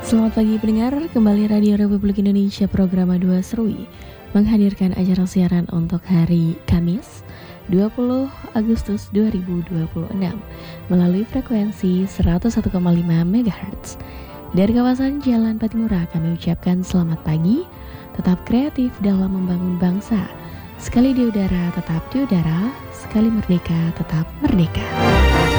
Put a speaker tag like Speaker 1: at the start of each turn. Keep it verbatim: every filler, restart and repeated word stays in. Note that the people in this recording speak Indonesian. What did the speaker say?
Speaker 1: Selamat pagi pendengar, kembali Radio Republik Indonesia program dua Serui menghadirkan acara siaran untuk hari Kamis dua puluh Agustus dua ribu dua puluh enam melalui frekuensi seratus satu koma lima megahertz. Dari kawasan Jalan Patimura kami ucapkan selamat pagi, tetap kreatif dalam membangun bangsa. Sekali di udara tetap di udara, sekali merdeka tetap merdeka.